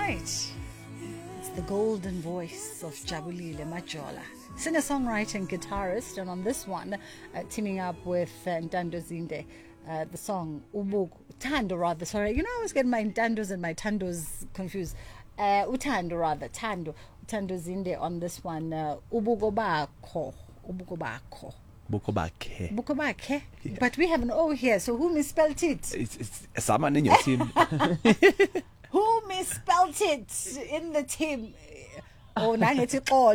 right. It's the golden voice of Jabulile Majola, singer-songwriter and guitarist, and on this one, teaming up with Ntando Zinde, the song Tando rather, sorry, I always get my Ntandos and my Tandos confused. Utando rather, Tando Zinde on this one, Ubukobakho. Bukobakhe. Yeah. But we have an O here, so who misspelled it? It's someone in your team. Who misspelled it in the team? Let's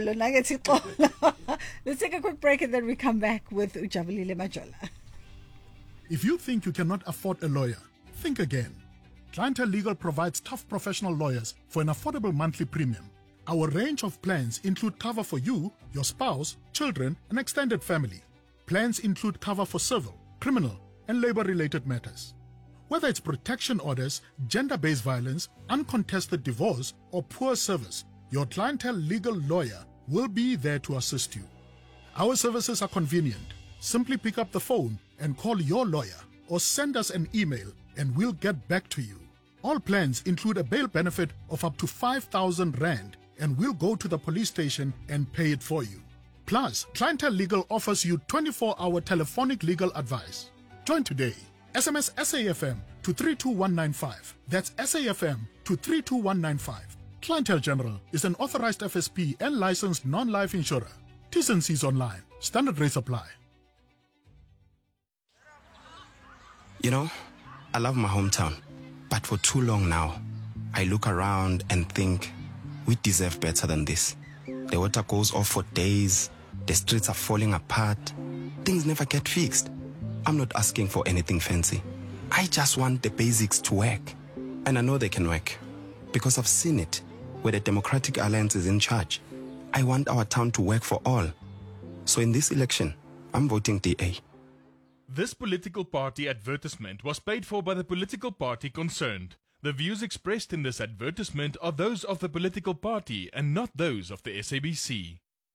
take a quick break and then we come back with Ujabulile Majola. If you think you cannot afford a lawyer, think again. Clientele Legal provides tough professional lawyers for an affordable monthly premium. Our range of plans include cover for you, your spouse, children, and extended family. Plans include cover for civil, criminal, and labor-related matters. Whether it's protection orders, gender-based violence, uncontested divorce, or poor service, your Clientele Legal lawyer will be there to assist you. Our services are convenient. Simply pick up the phone and call your lawyer or send us an email and we'll get back to you. All plans include a bail benefit of up to 5,000 Rand and we'll go to the police station and pay it for you. Plus, Clientele Legal offers you 24-hour telephonic legal advice. Join today. SMS SAFM to 32195. That's SAFM to 32195. Clientele General is an authorized FSP and licensed non-life insurer. T's and C's online. Standard rates apply. You know, I love my hometown, but for too long now, I look around and think we deserve better than this. The water goes off for days, the streets are falling apart, things never get fixed. I'm not asking for anything fancy. I just want the basics to work. And I know they can work, because I've seen it, where the Democratic Alliance is in charge. I want our town to work for all. So in this election, I'm voting DA. This political party advertisement was paid for by the political party concerned. The views expressed in this advertisement are those of the political party and not those of the SABC.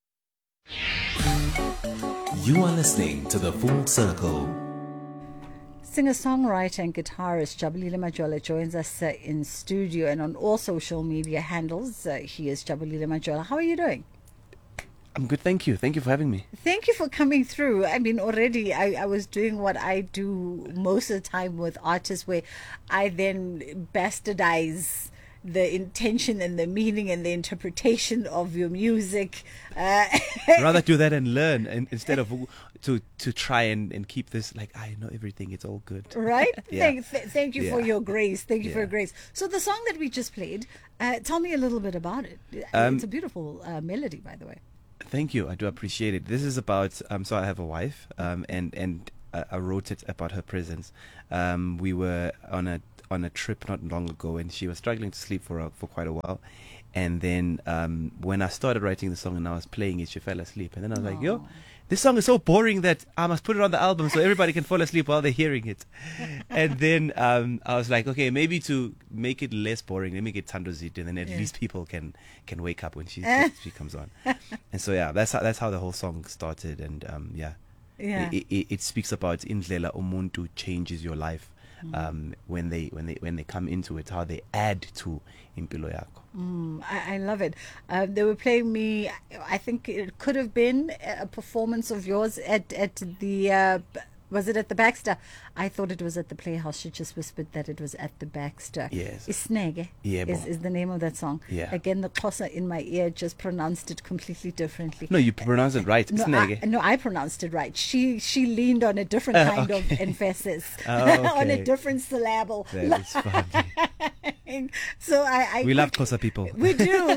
You are listening to The Full Circle. Singer-songwriter and guitarist Jabulile Majola joins us in studio and on all social media handles. He is Jabulile Majola. How are you doing? I'm good, thank you. Thank you for having me. Thank you for coming through. I mean, already I was doing what I do most of the time with artists, where I then bastardize the intention and the meaning and the interpretation of your music. Rather do that and learn, and instead of to try and keep this like, I know everything, it's all good. Right? Yeah. Thank you for your grace. Thank you for Yeah. your grace. So the song that we just played, tell me a little bit about it. It's a beautiful melody, by the way. Thank you. I do appreciate it. This is about so I have a wife, and I wrote it about her presence. We were on a trip not long ago, and she was struggling to sleep for quite a while. And then when I started writing the song and I was playing it, she fell asleep. And then I was like, yo, this song is so boring that I must put it on the album so everybody can fall asleep while they're hearing it. And then I was like, okay, maybe to make it less boring, let me get Ntando Zinde, and then at least people can wake up when she comes on. And so that's how the whole song started. And it speaks about indlela umuntu changes your life. When they come into it, how they add to impilo yakho. I love it. They were playing me, I think it could have been a performance of yours at the was it at the Baxter? I thought it was at the Playhouse. She just whispered that it was at the Baxter. Yes. Isnege is the name of that song. Yeah. Again, the Xhosa in my ear just pronounced it completely differently. No, you pronounced it right. No, I pronounced it right. She leaned on a different kind of emphasis, on a different syllable. That is funny. So we love Xhosa people. We do.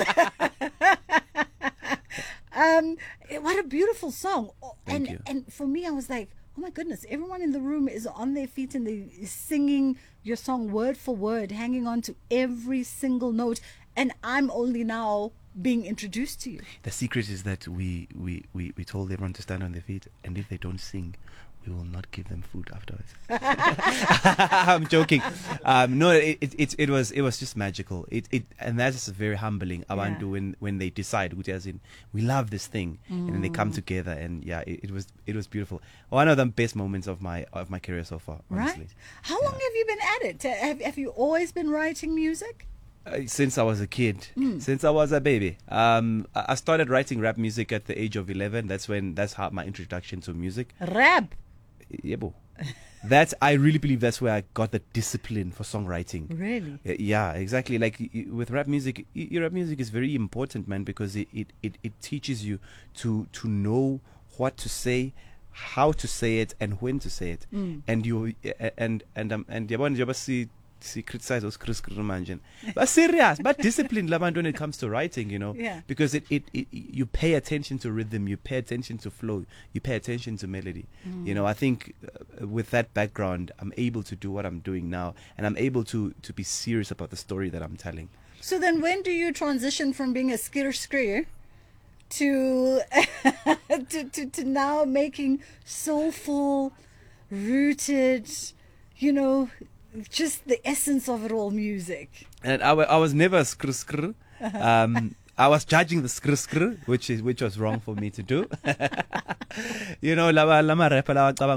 What a beautiful song. Thank you. And for me, I was like, oh my goodness, everyone in the room is on their feet and they're singing your song word for word, hanging on to every single note. And I'm only now being introduced to you. The secret is that we told everyone to stand on their feet, and if they don't sing, we will not give them food afterwards. I'm joking. No, it was just magical. And that's just very humbling. Abantu when they decide, as in, we love this thing, and then they come together, and it was beautiful. One of the best moments of my career so far. Honestly. Right. How long have you been at it? Have you always been writing music? Since I was a kid, since I was a baby. I started writing rap music at the age of 11. That's how my introduction to music. Rap. Yebo. I really believe that's where I got the discipline for songwriting. Really? Yeah, exactly. Like with rap music, rap music is very important, man, because it teaches you to know what to say, how to say it, and when to say it. And you and yabona see criticize those manje, but serious, but disciplined when it comes to writing, you know. Yeah. Because it you pay attention to rhythm, you pay attention to flow, you pay attention to melody. You know, I think with that background, I'm able to do what I'm doing now, and I'm able to be serious about the story that I'm telling. So then, when do you transition from being a skir to to now making soulful, rooted, you know, just the essence of it all, music? And I was never a skr. I was judging the skr, which was wrong for me to do. You know, lama rapper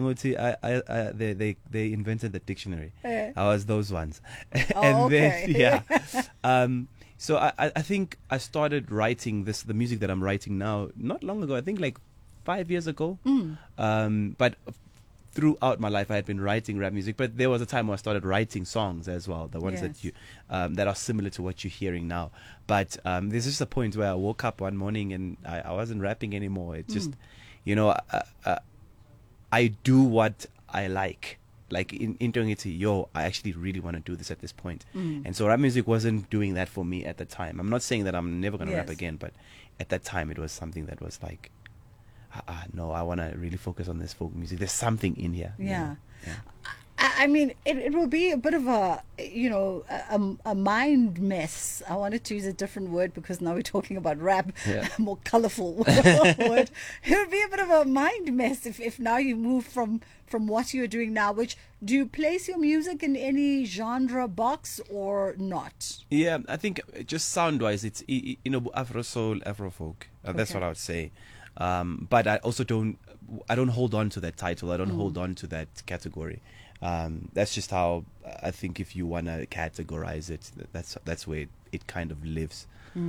they invented the dictionary. I was those ones. Okay. Then yeah. So I think I started writing the music that I'm writing now not long ago. I think like 5 years ago. But throughout my life, I had been writing rap music, but there was a time where I started writing songs as well, the ones that you that are similar to what you're hearing now. But there's just a point where I woke up one morning and I wasn't rapping anymore. It just, you know, I do what I like. Like in doing it, I actually really want to do this at this point. And so rap music wasn't doing that for me at the time. I'm not saying that I'm never going to rap again, but at that time it was something that was like, no, I want to really focus on this folk music. There's something in here. Yeah. I mean, it will be a bit of a, you know, a mind mess. I wanted to use a different word because now we're talking about rap, a more colorful word. It would be a bit of a mind mess if now you move from what you're doing now. Which, do you place your music in any genre box or not? Yeah, I think just sound-wise, it's, you know, Afro soul, Afro folk. That's what I would say. But I also don't hold on to that title. I don't hold on to that category. That's just how I think if you want to categorize it, that's where it kind of lives.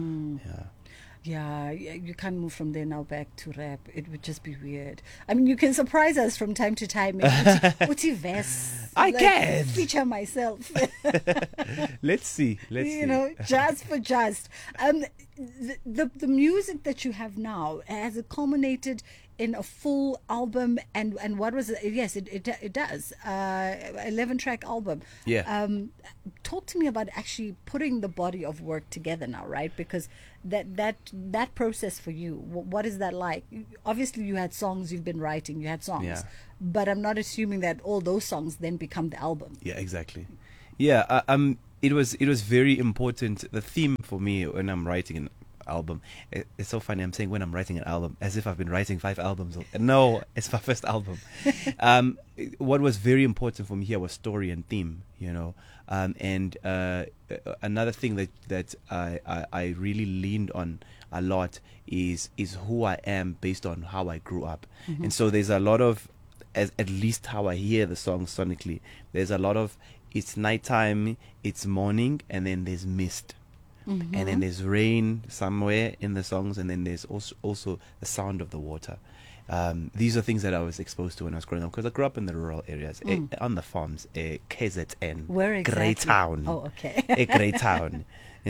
Yeah, you can't move from there now back to rap. It would just be weird. I mean, you can surprise us from time to time. Uti verse. I can feature myself. Let's see. You know, just for just. The music that you have now, has it culminated in a full album? And what was it? Yes, it does. 11-track album. Yeah. Talk to me about actually putting the body of work together now, right? Because that process for you, what is that like? Obviously, you had songs you've been writing. You had songs, but I'm not assuming that all those songs then become the album. Yeah, exactly. Yeah. It was very important. The theme for me when I'm writing an album, it's so funny. I'm saying when I'm writing an album as if I've been writing 5 albums. No, it's my first album. What was very important for me here was story and theme, you know. And another thing that I really leaned on a lot is who I am based on how I grew up. And so there's a lot of, at least how I hear the song sonically, there's a lot of, it's nighttime, it's morning, and then there's mist. And then there's rain somewhere in the songs, and then there's also the sound of the water. These are things that I was exposed to when I was growing up, because I grew up in the rural areas, on the farms, KZN. Where exactly? Greytown. Oh, okay. Greytown.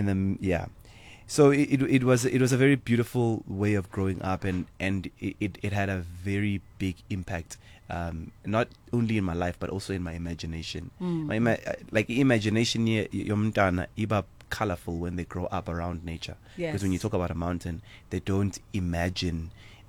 So it was a very beautiful way of growing up, and it had a very big impact, not only in my life but also in my imagination. Like imagination here, yomntana iba colorful when they grow up around nature. Because when you talk about a mountain, they don't imagine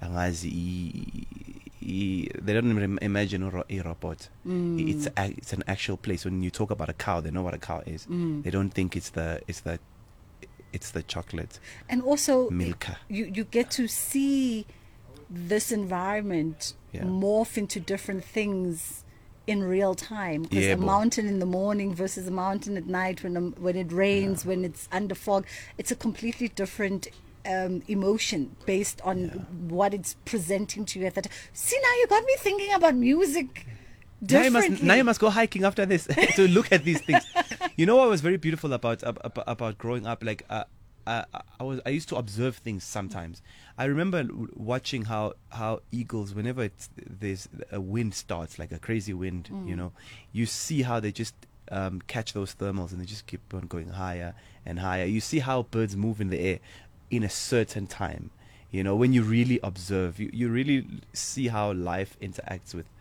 they don't imagine a robot. It's an actual place. When you talk about a cow, they know what a cow is. They don't think it's the chocolate. And also Milka. You get to see this environment morph into different things in real time, because a mountain in the morning versus a mountain at night, when it rains, when it's under fog, it's a completely different emotion based on what it's presenting to you at that time. See, now you got me thinking about music differently. Now you must go hiking after this to look at these things. You know what was very beautiful about growing up? Like I used to observe things sometimes. I remember watching how eagles, whenever there's a wind starts, like a crazy wind, you know, you see how they just catch those thermals and they just keep on going higher and higher. You see how birds move in the air in a certain time. You know, when you really observe, you really see how life interacts with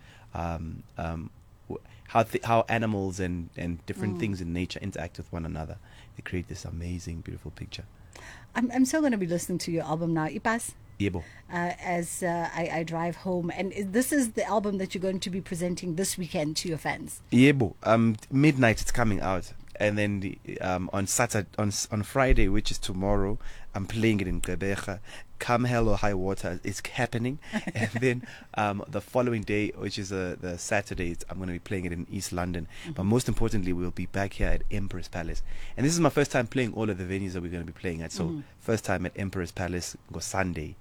how animals and different things in nature interact with one another. They create this amazing, beautiful picture. I'm so going to be listening to your album now, Ipas. Yebo. As I drive home, and this is the album that you're going to be presenting this weekend to your fans. Yebo. Midnight it's coming out, and then on Saturday, on Friday, which is tomorrow, I'm playing it in Gqeberha. Come hell or high water, it's happening. And then the following day, which is the Saturday, I'm going to be playing it in East London. But most importantly, we'll be back here at Emperor's Palace. And this is my first time playing all of the venues that we're going to be playing at. So first time at Emperor's Palace, go Sunday.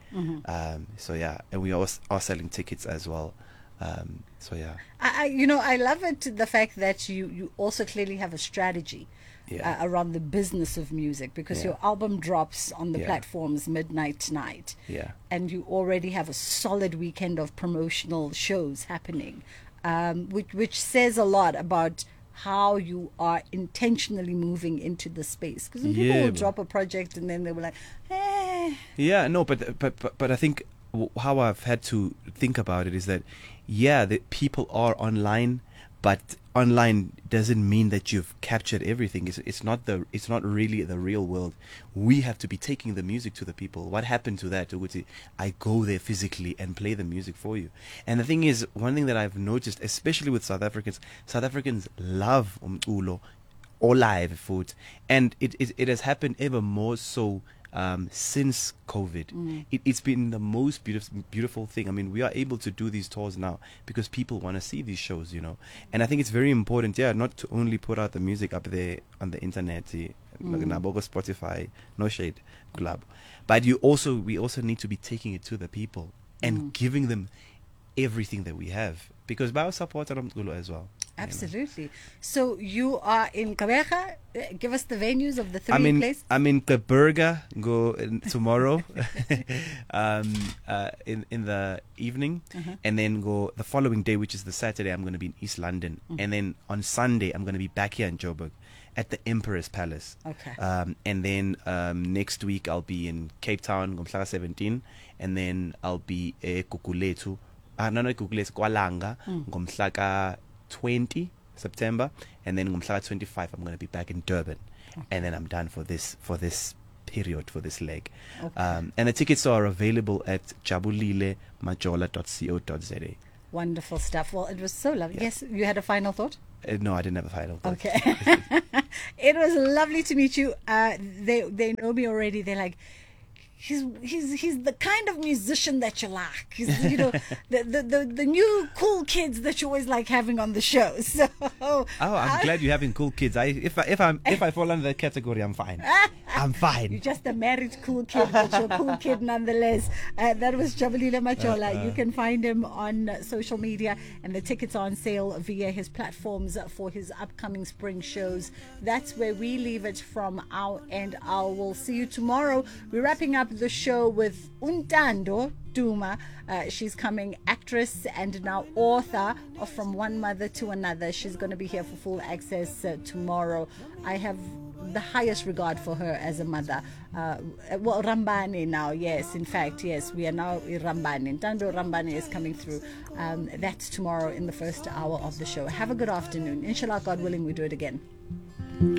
So yeah, and we are selling tickets as well. So yeah. I love it, the fact that you also clearly have a strategy. Yeah. Around the business of music, because your album drops on the platforms midnight tonight, and you already have a solid weekend of promotional shows happening, which says a lot about how you are intentionally moving into the space. Because people will drop a project and then they were like, yeah, no, but I think how I've had to think about it is that that people are online, but online doesn't mean that you've captured everything. It's not really the real world. We have to be taking the music to the people. What happened to that? I go there physically and play the music for you. And the thing is, one thing that I've noticed, especially with South Africans love umculo or live food, and it has happened ever more so since COVID. It's been the most beautiful thing. I mean, we are able to do these tours now because people want to see these shows, you know. And I think it's very important, not to only put out the music up there on the internet, Nabogo, Spotify, no shade, club, but we also need to be taking it to the people and giving them everything that we have, because by our support as well. Absolutely. You know. So you are in Gqeberha. Give us the venues of the three places. I'm in Gqeberha tomorrow in the evening, and then go the following day, which is the Saturday, I'm going to be in East London, and then on Sunday I'm going to be back here in Joburg at the Emperor's Palace. Okay. And then next week I'll be in Cape Town, ngomhlaka 17, and then I'll be Gugulethu. Kwalanga, ngomhlaka 20 September, and then ngomhlaka 25 I'm going to be back in Durban, and then I'm done for this period, for this leg. And the tickets are available at jabulilemajola.co.za. Wonderful stuff. Well, it was so lovely. Yes, you had a final thought? No, I didn't have a final thought. Okay. It was lovely to meet you. They know me already. They're like, he's the kind of musician that you like. He's, the new cool kids that you always like having on the show. So I'm glad you're having cool kids. If I fall under that category, I'm fine. I'm fine. You're just a married cool kid, but you're a cool kid nonetheless. That was Jabulile Majola. You can find him on social media, and the tickets are on sale via his platforms for his upcoming spring shows. That's where we leave it from our end. I will see you tomorrow. We're wrapping up the show with Untando Duma. She's coming, actress and now author of From One Mother to Another. She's going to be here for full access tomorrow. I have the highest regard for her as a mother. Rambani now, yes, in fact, yes, we are now in Rambani. Ntando Rambani is coming through. That's tomorrow in the first hour of the show. Have a good afternoon. Inshallah, God willing, we do it again.